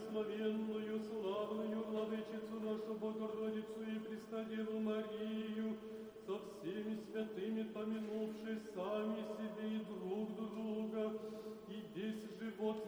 преблагословенную, славную Владычицу нашу Богородицу и Преснодеву Марию, со всеми святыми помянувши